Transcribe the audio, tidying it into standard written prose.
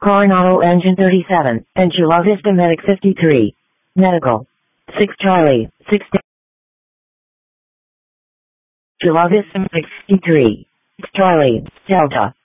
Coronado Engine 37, and Chula Vista Medic 53. Medical. 6 Charlie, 6 Chula Vista Medic 53. 6 Charlie, Delta.